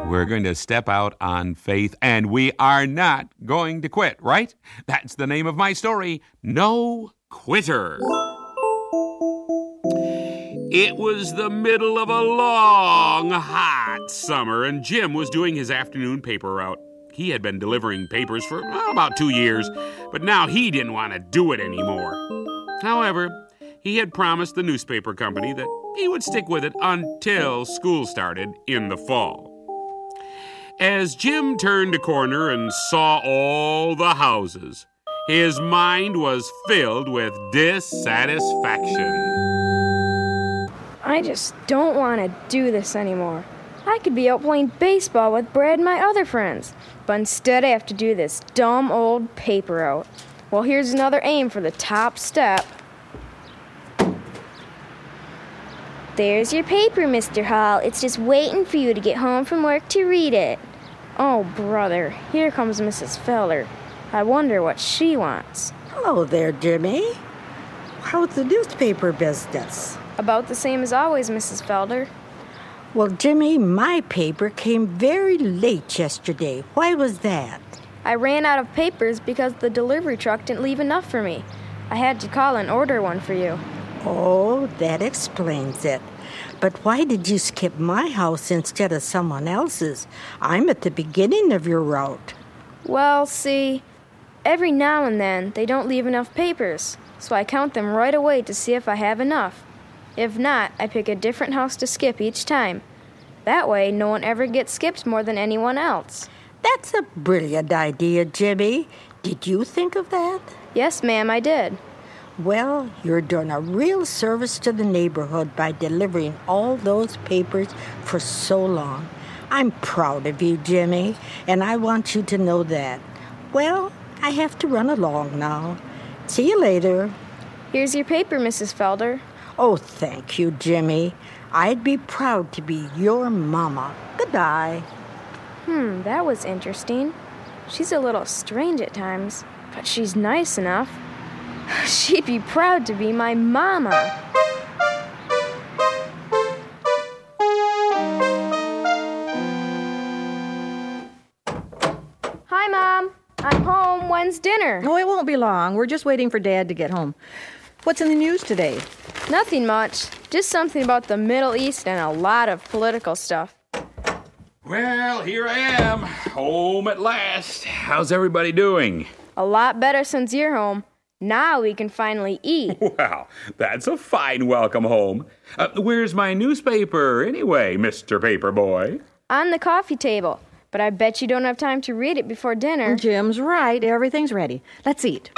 We're going to step out on faith, and we are not going to quit, right? That's the name of my story, No Quitter. It was the middle of a long, hot summer, and Jim was doing his afternoon paper route. He had been delivering papers for about 2 years, but now he didn't want to do it anymore. However, he had promised the newspaper company that he would stick with it until school started in the fall. As Jim turned a corner and saw all the houses, his mind was filled with dissatisfaction. I just don't want to do this anymore. I could be out playing baseball with Brad and my other friends, but instead I have to do this dumb old paper route. Well, here's another aim for the top step. There's your paper, Mr. Hall. It's just waiting for you to get home from work to read it. Oh, brother, here comes Mrs. Felder. I wonder what she wants. Hello there, Jimmy. How's the newspaper business? About the same as always, Mrs. Felder. Well, Jimmy, my paper came very late yesterday. Why was that? I ran out of papers because the delivery truck didn't leave enough for me. I had to call and order one for you. Oh, that explains it. But why did you skip my house instead of someone else's? I'm at the beginning of your route. Well, see, every now and then they don't leave enough papers, so I count them right away to see if I have enough. If not, I pick a different house to skip each time. That way, no one ever gets skipped more than anyone else. That's a brilliant idea, Jimmy. Did you think of that? Yes, ma'am, I did. Well, you're doing a real service to the neighborhood by delivering all those papers for so long. I'm proud of you, Jimmy, and I want you to know that. Well, I have to run along now. See you later. Here's your paper, Mrs. Felder. Oh, thank you, Jimmy. I'd be proud to be your mama. Goodbye. That was interesting. She's a little strange at times, but she's nice enough. She'd be proud to be my mama. Hi, Mom. I'm home. When's dinner? Oh, it won't be long. We're just waiting for Dad to get home. What's in the news today? Nothing much. Just something about the Middle East and a lot of political stuff. Well, here I am, home at last. How's everybody doing? A lot better since you're home. Now we can finally eat. Well, that's a fine welcome home. Where's my newspaper anyway, Mr. Paperboy? On the coffee table. But I bet you don't have time to read it before dinner. Jim's right. Everything's ready. Let's eat.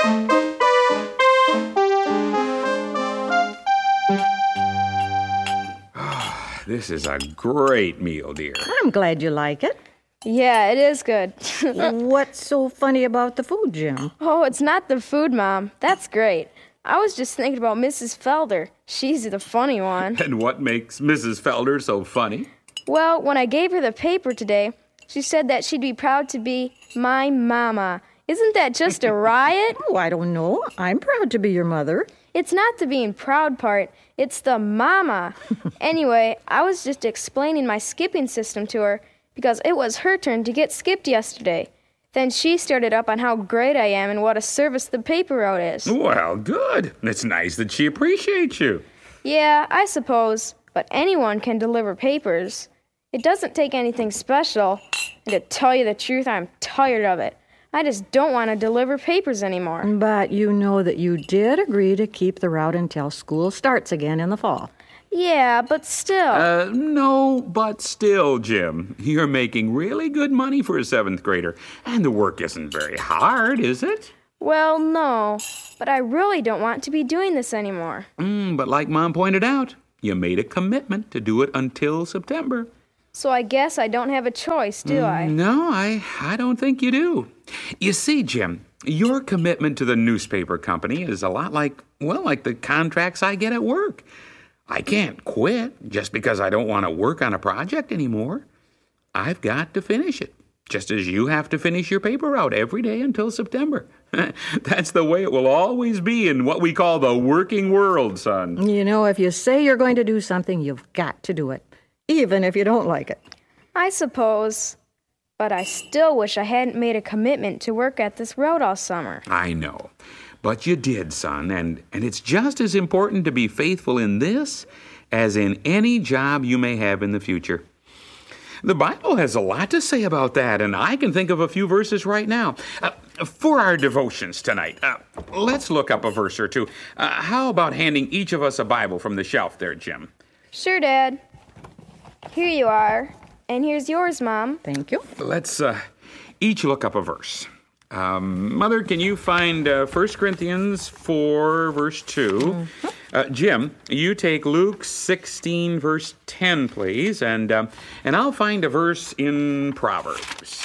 This is a great meal, dear. I'm glad you like it. Yeah, it is good. What's so funny about the food, Jim? Oh, it's not the food, Mom. That's great. I was just thinking about Mrs. Felder. She's the funny one. And what makes Mrs. Felder so funny? Well, when I gave her the paper today, she said that she'd be proud to be my mama. Isn't that just a riot? Oh, I don't know. I'm proud to be your mother. It's not the being proud part. It's the mama. Anyway, I was just explaining my skipping system to her because it was her turn to get skipped yesterday. Then she started up on how great I am and what a service the paper route is. Well, good. It's nice that she appreciates you. Yeah, I suppose. But anyone can deliver papers. It doesn't take anything special. And to tell you the truth, I'm tired of it. I just don't want to deliver papers anymore. But you know that you did agree to keep the route until school starts again in the fall. Yeah, but still. No, but still, Jim. You're making really good money for a 7th grader. And the work isn't very hard, is it? Well, no. But I really don't want to be doing this anymore. But like Mom pointed out, you made a commitment to do it until September. So I guess I don't have a choice, do I? No, I don't think you do. You see, Jim, your commitment to the newspaper company is a lot like the contracts I get at work. I can't quit just because I don't want to work on a project anymore. I've got to finish it, just as you have to finish your paper route every day until September. That's the way it will always be in what we call the working world, son. You know, if you say you're going to do something, you've got to do it, even if you don't like it. I suppose. But I still wish I hadn't made a commitment to work at this road all summer. I know. But you did, son, and it's just as important to be faithful in this as in any job you may have in the future. The Bible has a lot to say about that, and I can think of a few verses right now. For our devotions tonight, let's look up a verse or two. How about handing each of us a Bible from the shelf there, Jim? Sure, Dad. Here you are. And here's yours, Mom. Thank you. Let's each look up a verse. Mother, can you find 1 Corinthians 4, verse 2? Jim, you take Luke 16, verse 10, please, and I'll find a verse in Proverbs.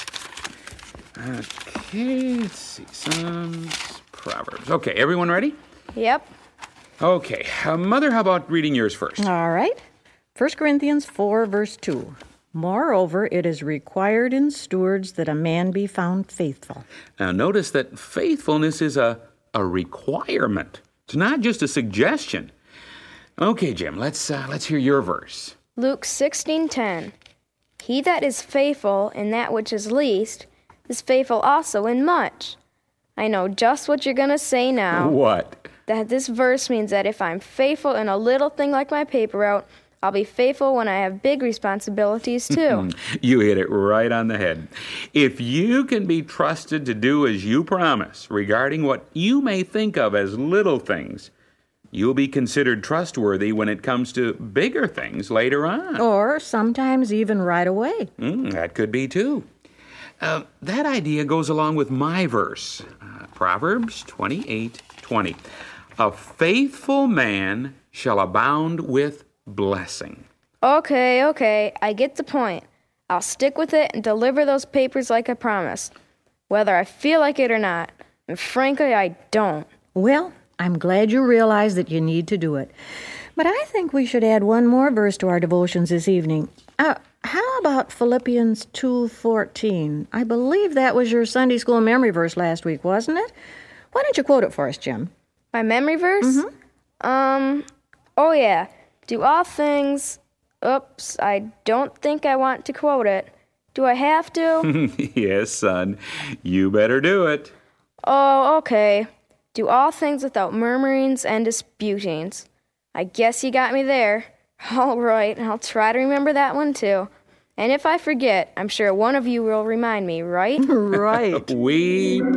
Okay, let's see. Psalms, Proverbs. Okay, everyone ready? Yep. Okay. Mother, how about reading yours first? All right. 1 Corinthians 4, verse 2. Moreover, it is required in stewards that a man be found faithful. Now, notice that faithfulness is a requirement. It's not just a suggestion. Okay, Jim, let's hear your verse. Luke 16:10. He that is faithful in that which is least is faithful also in much. I know just what you're going to say now. What? That this verse means that if I'm faithful in a little thing like my paper route, I'll be faithful when I have big responsibilities, too. You hit it right on the head. If you can be trusted to do as you promise regarding what you may think of as little things, you'll be considered trustworthy when it comes to bigger things later on. Or sometimes even right away. That could be, too. That idea goes along with my verse, Proverbs 28:20. A faithful man shall abound with blessing. Okay, I get the point. I'll stick with it and deliver those papers like I promised, whether I feel like it or not. And frankly, I don't. Well, I'm glad you realize that you need to do it. But I think we should add one more verse to our devotions this evening. How about Philippians 2:14? I believe that was your Sunday school memory verse last week, wasn't it? Why don't you quote it for us, Jim? My memory verse? Oh yeah. Do all things... Oops, I don't think I want to quote it. Do I have to? Yes, son. You better do it. Oh, okay. Do all things without murmurings and disputings. I guess you got me there. All right, I'll try to remember that one too. And if I forget, I'm sure one of you will remind me, right? Right. We